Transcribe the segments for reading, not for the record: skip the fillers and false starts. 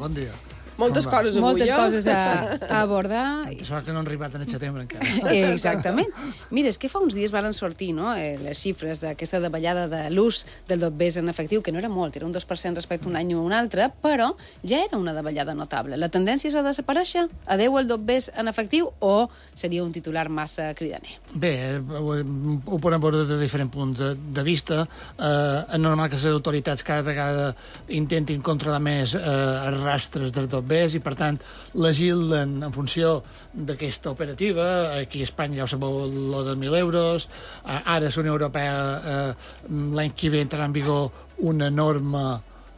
bon dia. Moltes coses avui, Moltes coses a abordar. Sort que no han arribat en el setembre encara. Exactament. Mira, és que fa uns dies varen sortir les xifres d'aquesta davallada de l'ús del dobbers en efectiu, que no era molt, era un 2% respecte a un any o un altre, però ja era una davallada notable. La tendència és a desaparèixer? Adeu el dobbers en efectiu o seria un titular massa cridaner? Bé, ho podem veure des de diferents punts de vista. És normal que les autoritats cada vegada intentin controlar més els rastres dels dobbers i, per tant, legislen en funció d'aquesta operativa. Aquí a Espanya ja ho sabeu, lo de 1.000 euros. Ara la Unió Europea l'any que ve entrarà en vigor una norma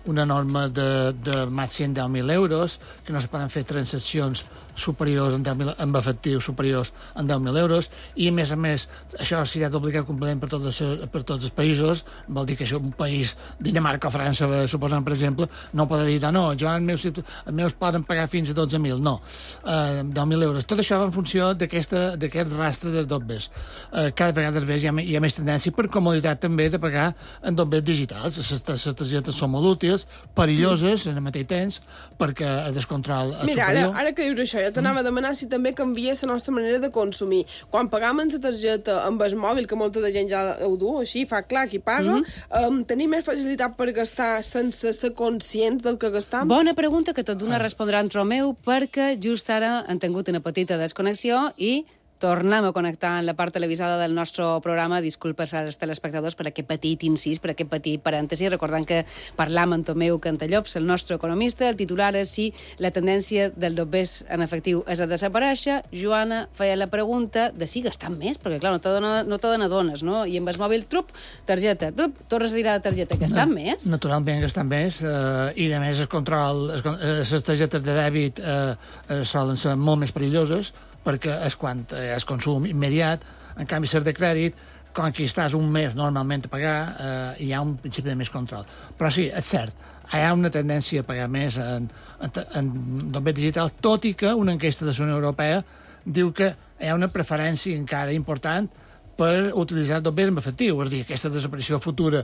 de màxim 10.000 euros, que no es poden fer transaccions superiors amb efectius superiors a 10.000 euros, i a més, això serà d'obligat compliment per tots els països. Vol dir que si un país, Dinamarca o França, suposant, per exemple, no pot dir, no, els meus poden pagar fins a 12.000, no, 10.000 euros. Tot això va en funció d'aquest rastre de dobbers. Cada vegada hi ha més tendència, per comoditat també, de pagar en dobbers digitals. Les targetes són molt útils, perilloses en el mateix temps, perquè el descontrol és superior. Ara que dius això, jo t'anava a demanar si també canvia la nostra manera de consumir. Quan pagam amb la targeta amb el mòbil, que molta de gent ja ho du, així, fa clar qui paga, tenim més facilitat per gastar sense ser conscients del que gastam? Bona pregunta, que tot d'una respondrà en meu, perquè just ara han tingut una petita desconnexió i tornem a connectar en la part televisada del nostre programa. Disculpes als telespectadors per aquest petit incís, per aquest petit parèntesi, recordant que parlam amb Tomeu Cantallops, el nostre economista. El titular és si la tendència del dobbers en efectiu és a desaparèixer. Joana feia la pregunta de si gastam més, perquè clar, no te n'adones, no? I amb el mòbil, targeta, tornes a tirar la targeta, gastam més? Naturalment gastam més, i a més el control, les targetes de dèbit solen ser molt més perilloses, perquè és quan és consum immediat. En canvi, ser de crèdit, quan aquí estàs un mes normalment a pagar, hi ha un principi de més control. Però sí, és cert, hi ha una tendència a pagar més en dobbers digital, tot i que una enquesta de la Unió Europea diu que hi ha una preferència encara important per utilitzar dobbers en efectiu. És a dir, aquesta desaparició futura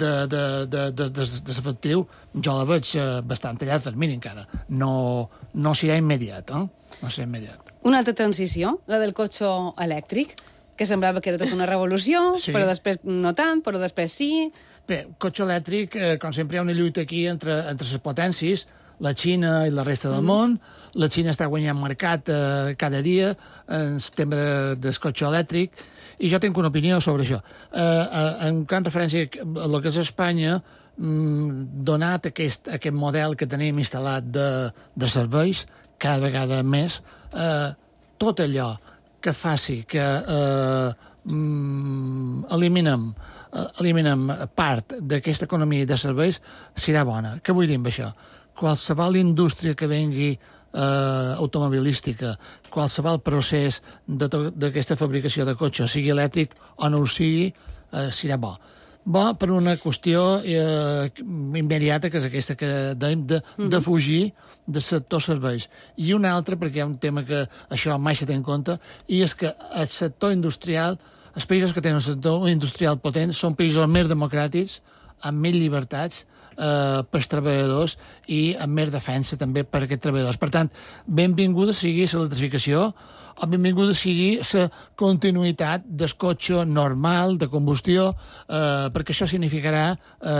de l'efectiu jo la veig bastant a llarg termini encara. No serà immediat, no serà immediat. Una altra transició, la del cotxe elèctric, que semblava que era tota una revolució, sí. Però després no tant, però després sí. Bé, cotxe elèctric, com sempre hi ha una lluita aquí entre les potències, la Xina i la resta del món. La Xina està guanyant mercat cada dia en el tema del cotxe elèctric, i jo tinc una opinió sobre això. En gran referència a el que és Espanya, donat aquest model que tenim instal·lat de serveis, cada vegada més, tot allò que faci que eliminem part d'aquesta economia de serveis serà bona. Què vull dir amb això? Qualsevol indústria que vengui automobilística, qualsevol procés d'aquesta fabricació de cotxes, sigui elèctric o no ho sigui, serà bo. Bo per una qüestió immediata, que és aquesta que dèiem de fugir del sector serveis. I una altra, perquè hi ha un tema que això mai se té en compte, i és que el sector industrial, els països que tenen un sector industrial potent, són països més democràtics, amb més llibertats per als treballadors i amb més defensa també per a aquests treballadors. Per tant, benvinguda sigui l'electrificació, o benvinguda sigui la continuïtat del cotxe normal, de combustió, perquè això significarà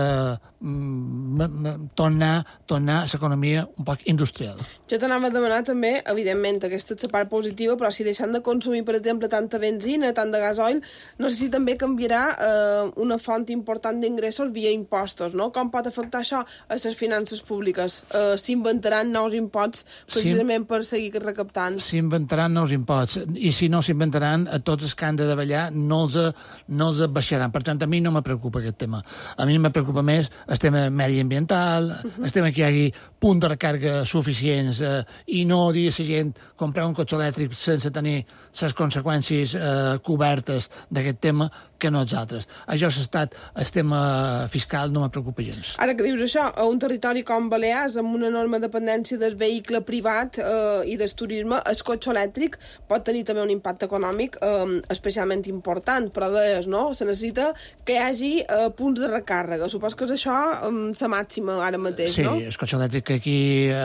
tornar a l'economia un poc industrial. Jo t'anava a demanar també, evidentment, aquesta és la part positiva, però si deixant de consumir, per exemple, tanta benzina, tant de gasoil, no sé si també canviarà una font important d'ingressos via impostos, no? Com pot afectar això a les finances públiques? S'inventaran nous imposts precisament per seguir recaptant? S'inventaran nous imposts, i si no s'inventaran, a tots els que han de davallar no els baixaran. Per tant, a mi no me preocupa aquest tema. A mi me preocupa més el tema mediambiental, el tema que hi hagi punts de recàrrega suficients i no dir a la gent comprar un cotxe elèctric sense tenir les conseqüències cobertes d'aquest tema, que no els altres. Això s'ha estat, el tema fiscal no me preocupa gens. Ara que dius això, a un territori com Balears, amb una enorme dependència del vehicle privat i del turisme, el cotxe elèctric pot tenir també un impacte econòmic especialment important, però deies, no? Se necessita que hi hagi punts de recàrrega. Supos que és això la màxima ara mateix, no? Sí, el cotxe elèctric aquí